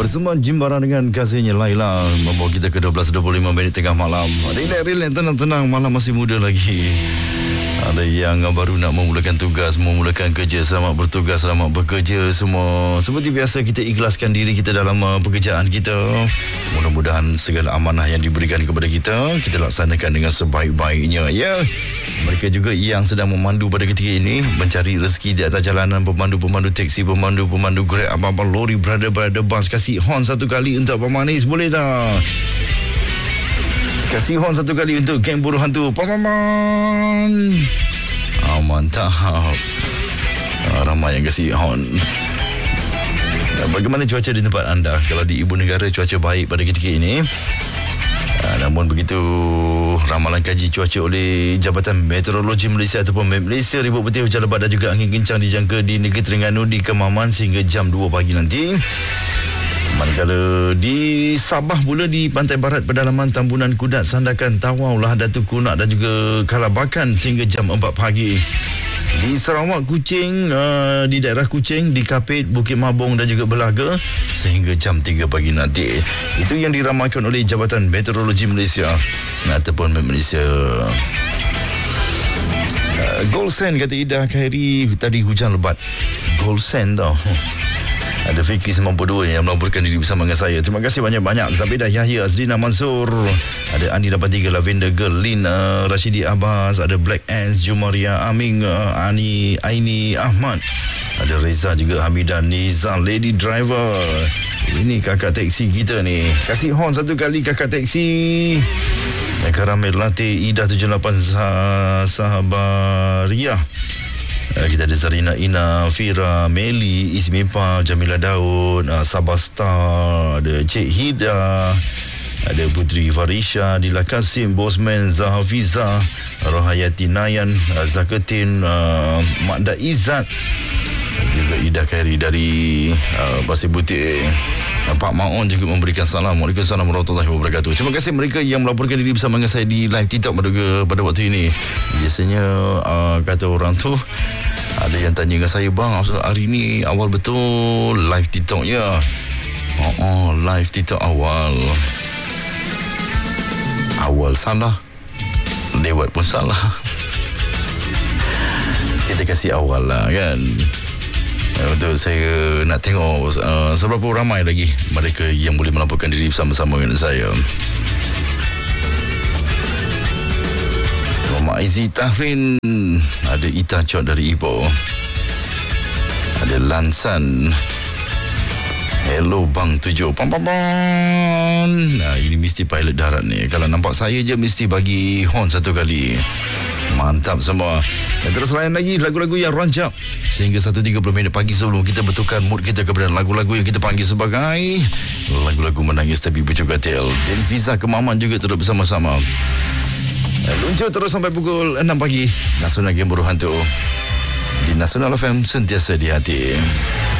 Bersama Jimbara dengan kasihnya Laila membawa kita ke 12.25 minit tengah malam. Relax, tenang-tenang, malam masih muda lagi. Ada yang baru nak memulakan tugas, memulakan kerja. Selamat bertugas, selamat bekerja semua. Seperti biasa kita ikhlaskan diri kita dalam pekerjaan kita. Mudah-mudahan segala amanah yang diberikan kepada kita laksanakan dengan sebaik-baiknya, ya. Mereka juga yang sedang memandu pada ketika ini, mencari rezeki di atas jalanan, pemandu-pemandu teksi, pemandu-pemandu Grab, apa-apa lori, berada bas, kasih horn satu kali untuk Pak Manis, boleh tak? Kasih horn satu kali untuk geng buruh hantu Paman. Mantap. Ramai yang kasih horn. Bagaimana cuaca di tempat anda? Kalau di ibu negara cuaca baik pada ketika ini. Namun begitu, ramalan kaji cuaca oleh Jabatan Meteorologi Malaysia ataupun Malaysia, ribut petir, hujan lebat dan juga angin kencang dijangka di Negeri Terengganu di Kemaman sehingga jam 2 pagi nanti. Manakala di Sabah pula, di pantai barat pedalaman Tambunan Kudat, Sandakan, Tawau, Lahadatu, Kunak dan juga Kalabakan sehingga jam 4 pagi. Di Sarawak, Kuching, di daerah Kuching, di Kapit, Bukit Mabong dan juga Belaga sehingga jam 3 pagi nanti. Itu yang diramalkan oleh Jabatan Meteorologi Malaysia ataupun Malaysia. Gold Sand, kata Ida Khairi, tadi hujan lebat. Gold Sand tau. Ada Fikri 92 yang melaporkan diri bersama dengan saya. Terima kasih banyak-banyak. Zabidah Yahya, Azrina Mansur, ada Andi 83, Lavender Girl, Lin, Rashidi Abbas, ada Black Ants, Jumaria Aming, Aini Ahmad, ada Reza juga, Hamidan Nizam, Lady Driver. Ini kakak teksi kita ni. Kasih horn satu kali kakak teksi. Karamel Latte, Ida 78, Sahabaria. Kita ada Zarina Ina, Fira, Meli, Ismipa, Jamila Daud, Sabah Star, ada Cik Hida, ada Putri Farisha, Dila Kasim, Bosman, Zahafiza, Rohayati Nayan, Zaketin, Makda Izzat, juga Ida Khairi dari Pasir Butik. Pak Maon juga memberikan salam. Waalaikumsalam warahmatullahi wabarakatuh. Terima kasih mereka yang melaporkan diri bersama dengan saya di live TikTok pada waktu ini. Biasanya kata orang tu, ada yang tanya dengan saya, bang, hari ni awal betul live TikTok ya? Live TikTok awal salah, lewat pun salah. Kita kasih awal lah kan. Betul, saya nak tengok seberapa ramai lagi mereka yang boleh melaporkan diri bersama-sama dengan saya. Muhammad Aziz Tahrin, ada Ita Chot dari Ipoh, ada Lansan, hello bang 7 pam. Nah, ini mesti pilot darat ni. Kalau nampak saya je mesti bagi horn satu kali. Mantap semua. Dan terus layan lagi lagu-lagu yang rancak sehingga 1.30 minit pagi sebelum kita bertukar mood kita kepada lagu-lagu yang kita panggil sebagai lagu-lagu menangis tapi berjogatel. Dan Fiza Kemaman juga terus bersama-sama. Luncur terus sampai pukul 6 pagi. Nasional Game Buruh Hantu di Nasional FM, sentiasa di hati.